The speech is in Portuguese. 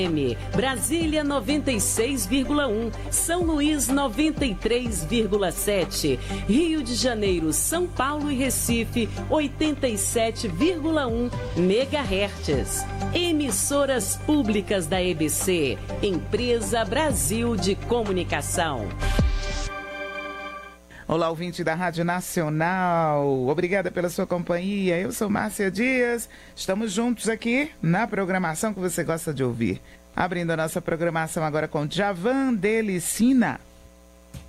Brasília 96,1, São Luís 93,7, Rio de Janeiro, São Paulo e Recife 87,1 MHz. Emissoras públicas da EBC, Empresa Brasil de Comunicação. Olá, ouvinte da Rádio Nacional, obrigada pela sua companhia. Eu sou Márcia Dias, estamos juntos aqui na programação que você gosta de ouvir. Abrindo a nossa programação agora com Djavan Delicina.